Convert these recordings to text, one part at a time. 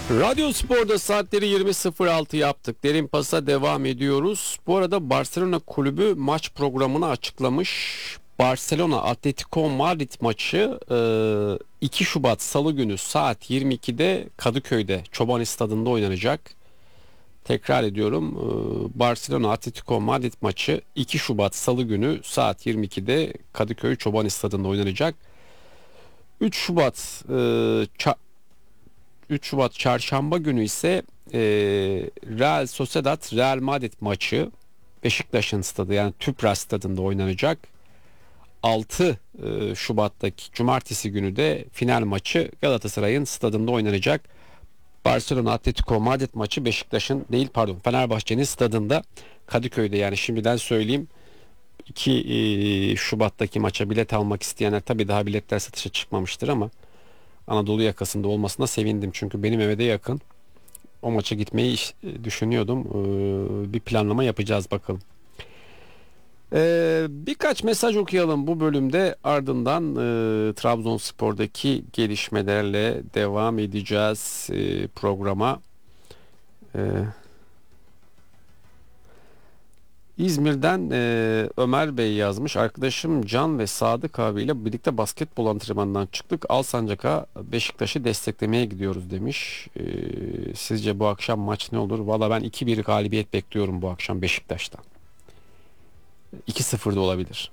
Radyo Spor'da saatleri 20.06 yaptık. Derin Pas'a devam ediyoruz. Bu arada Barcelona kulübü maç programını açıklamış. Barcelona Atletico Madrid maçı 2 Şubat Salı günü saat 22'de Kadıköy'de Çoban Stadı'nda oynanacak. Tekrar ediyorum, Barcelona Atletico Madrid maçı 2 Şubat Salı günü saat 22'de Kadıköy Çoban Stadı'nda oynanacak. 3 Şubat 3 Şubat Çarşamba günü ise Real Sociedad Real Madrid maçı Beşiktaş'ın stadı, yani Tüpraş stadında oynanacak. 6 Şubat'taki Cumartesi günü de final maçı Galatasaray'ın stadında oynanacak. Barcelona Atletico Madrid maçı Beşiktaş'ın değil, pardon, Fenerbahçe'nin stadında Kadıköy'de, yani şimdiden söyleyeyim. 2 Şubat'taki maça bilet almak isteyenler, tabii daha biletler satışa çıkmamıştır ama Anadolu yakasında olmasına sevindim. Çünkü benim eve de yakın. O maça gitmeyi düşünüyordum. Bir planlama yapacağız bakalım. Birkaç mesaj okuyalım bu bölümde. Ardından Trabzonspor'daki gelişmelerle devam edeceğiz programa. İzmir'den Ömer Bey yazmış. Arkadaşım Can ve Sadık abiyle birlikte basketbol antrenmanından çıktık. Alsancak'a Beşiktaş'ı desteklemeye gidiyoruz demiş. Sizce bu akşam maç ne olur? Valla ben 2-1 galibiyet bekliyorum bu akşam Beşiktaş'tan. 2-0 da olabilir.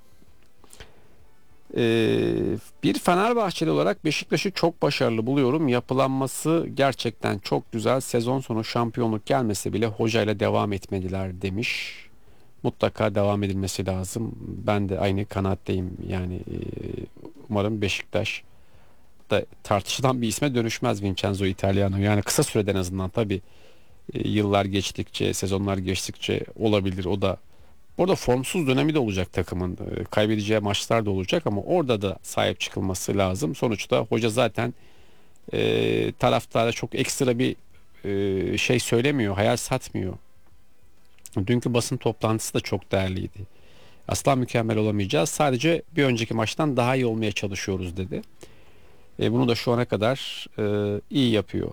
Bir Fenerbahçeli olarak Beşiktaş'ı çok başarılı buluyorum. Yapılanması gerçekten çok güzel. Sezon sonu şampiyonluk gelmese bile hocayla devam etmediler demiş. Mutlaka devam edilmesi lazım. Ben de aynı kanaatteyim. Yani umarım Beşiktaş da tartışılan bir isme dönüşmez Vincenzo Italiano. Yani kısa sürede en azından, tabii yıllar geçtikçe, sezonlar geçtikçe olabilir. O da orada formsuz dönemi de olacak takımın. Kaybedeceği maçlar da olacak ama orada da sahip çıkılması lazım. Sonuçta hoca zaten taraftara çok ekstra bir şey söylemiyor, hayal satmıyor. Dünkü basın toplantısı da çok değerliydi. Asla mükemmel olamayacağız. Sadece bir önceki maçtan daha iyi olmaya çalışıyoruz dedi. Bunu da şu ana kadar iyi yapıyor.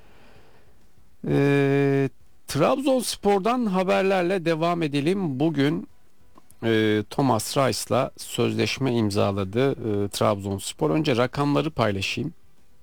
Trabzonspor'dan haberlerle devam edelim. Bugün Thomas Reis'la sözleşme imzaladı Trabzonspor. Önce rakamları paylaşayım.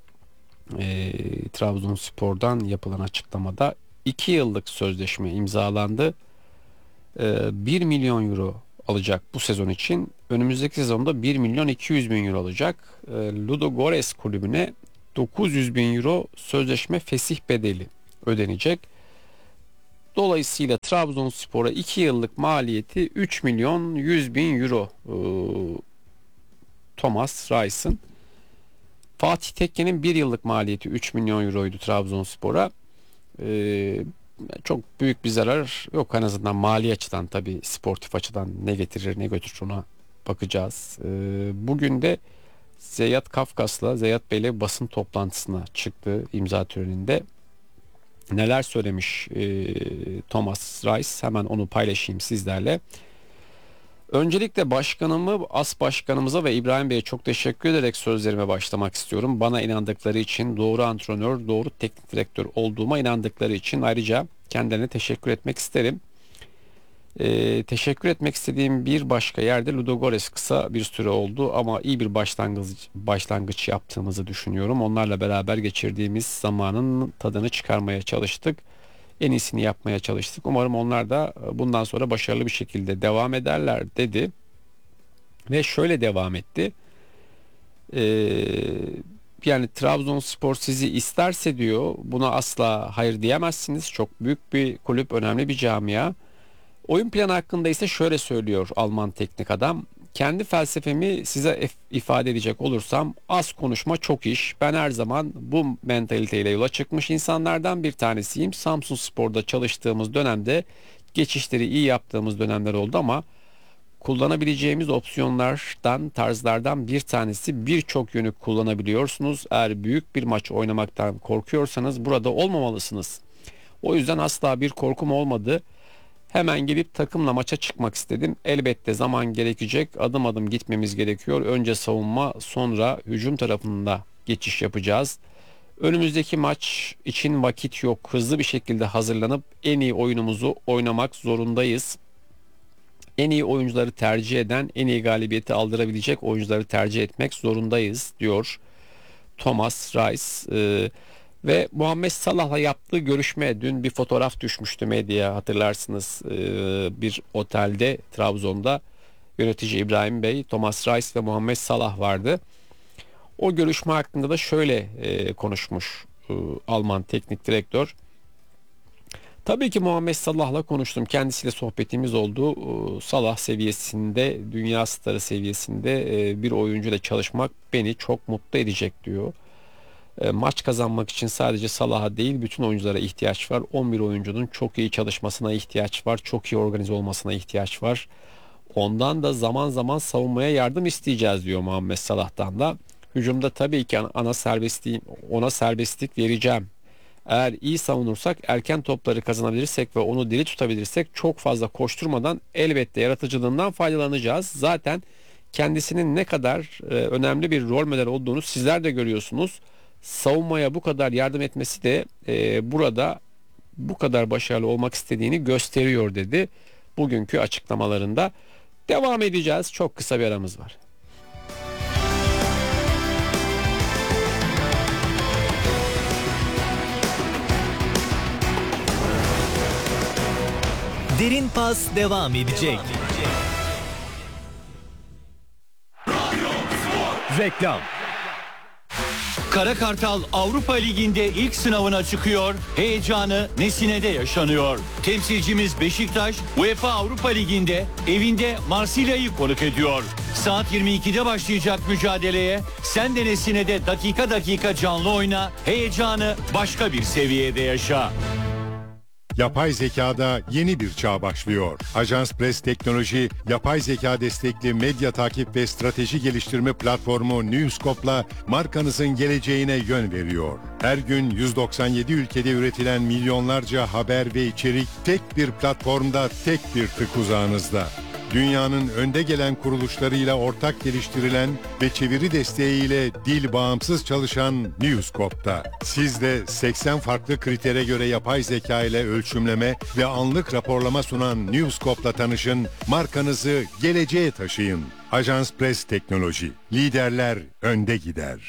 Trabzonspor'dan yapılan açıklamada 2 yıllık sözleşme imzalandı. 1 milyon euro alacak bu sezon için. Önümüzdeki sezonda 1 milyon 200 bin euro alacak. Ludogorets kulübüne 900 bin euro sözleşme fesih bedeli ödenecek. Dolayısıyla Trabzonspor'a 2 yıllık maliyeti 3 milyon 100 bin euro Thomas Reis'in. Fatih Tekke'nin 1 yıllık maliyeti 3 milyon euroydu Trabzonspor'a. Çok büyük bir zarar yok en azından mali açıdan. Tabii sportif açıdan ne getirir ne götürür ona bakacağız. Bugün de Zeyat Kafkas'la Zeyat Bey'le basın toplantısına çıktı imza töreninde. Neler söylemiş Thomas Reis, hemen onu paylaşayım sizlerle. Öncelikle As Başkanımıza ve İbrahim Bey'e çok teşekkür ederek sözlerime başlamak istiyorum. Bana inandıkları için, doğru antrenör, doğru teknik direktör olduğuma inandıkları için ayrıca kendilerine teşekkür etmek isterim. Teşekkür etmek istediğim bir başka yerde Ludogorets kısa bir süre oldu ama iyi bir başlangıç yaptığımızı düşünüyorum. Onlarla beraber geçirdiğimiz zamanın tadını çıkarmaya çalıştık. En iyisini yapmaya çalıştık. Umarım onlar da bundan sonra başarılı bir şekilde devam ederler dedi. Ve şöyle devam etti. Yani Trabzonspor sizi isterse diyor, buna asla hayır diyemezsiniz. Çok büyük bir kulüp, önemli bir camia. Oyun planı hakkında ise şöyle söylüyor Alman teknik adam. Kendi felsefemi size ifade edecek olursam, az konuşma çok iş. Ben her zaman bu mentaliteyle yola çıkmış insanlardan bir tanesiyim. Samsunspor'da çalıştığımız dönemde geçişleri iyi yaptığımız dönemler oldu ama kullanabileceğimiz opsiyonlardan, tarzlardan bir tanesi, birçok yönü kullanabiliyorsunuz. Eğer büyük bir maç oynamaktan korkuyorsanız burada olmamalısınız. O yüzden asla bir korkum olmadı. Hemen gelip takımla maça çıkmak istedim. Elbette zaman gerekecek. Adım adım gitmemiz gerekiyor. Önce savunma, sonra hücum tarafında geçiş yapacağız. Önümüzdeki maç için vakit yok. Hızlı bir şekilde hazırlanıp en iyi oyunumuzu oynamak zorundayız. En iyi oyuncuları tercih eden, en iyi galibiyeti aldırabilecek oyuncuları tercih etmek zorundayız diyor Thomas Rice. Ve Muhammed Salah'la yaptığı görüşme, dün bir fotoğraf düşmüştü medyaya, hatırlarsınız. Bir otelde Trabzon'da yönetici İbrahim Bey, Thomas Rice ve Muhammed Salah vardı. O görüşme hakkında da şöyle konuşmuş Alman teknik direktör. Tabii ki Muhammed Salah'la konuştum. Kendisiyle sohbetimiz oldu. Salah seviyesinde, dünya starı seviyesinde bir oyuncuyla çalışmak beni çok mutlu edecek diyor. Maç kazanmak için sadece Salah'a değil, bütün oyunculara ihtiyaç var. 11 oyuncunun çok iyi çalışmasına ihtiyaç var. Çok iyi organize olmasına ihtiyaç var. Ondan da zaman zaman savunmaya yardım isteyeceğiz diyor Muhammed Salah'tan da. Hücumda tabii ki ona serbestlik vereceğim. Eğer iyi savunursak, erken topları kazanabilirsek ve onu diri tutabilirsek çok fazla koşturmadan elbette yaratıcılığından faydalanacağız. Zaten kendisinin ne kadar önemli bir rol model olduğunu sizler de görüyorsunuz. Savunmaya bu kadar yardım etmesi de burada bu kadar başarılı olmak istediğini gösteriyor dedi. Bugünkü açıklamalarında devam edeceğiz. Çok kısa bir aramız var. Derin Pas devam edecek. Reklam. Kara Kartal Avrupa Ligi'nde ilk sınavına çıkıyor. Heyecanı Nesine'de yaşanıyor. Temsilcimiz Beşiktaş UEFA Avrupa Ligi'nde evinde Marsilya'yı konuk ediyor. Saat 22'de başlayacak mücadeleye sen de Nesine'de dakika dakika canlı oyna. Heyecanı başka bir seviyede yaşa. Yapay zekada yeni bir çağ başlıyor. Ajans Press Teknoloji, yapay zeka destekli medya takip ve strateji geliştirme platformu Newscope'la markanızın geleceğine yön veriyor. Her gün 197 ülkede üretilen milyonlarca haber ve içerik tek bir platformda, tek bir tık uzağınızda. Dünyanın önde gelen kuruluşlarıyla ortak geliştirilen ve çeviri desteğiyle dil bağımsız çalışan Newscope'da. Siz de 80 farklı kritere göre yapay zeka ile ölçümleme ve anlık raporlama sunan Newscope'la tanışın, markanızı geleceğe taşıyın. Ajans Press Teknoloji, liderler önde gider.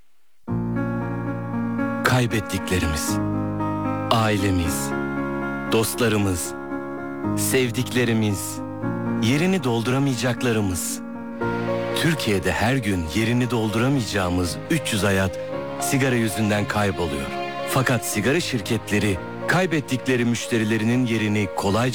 Kaybettiklerimiz, ailemiz, dostlarımız, sevdiklerimiz, yerini dolduramayacaklarımız. Türkiye'de her gün yerini dolduramayacağımız 300 hayat sigara yüzünden kayboluyor. Fakat sigara şirketleri kaybettikleri müşterilerinin yerini kolayca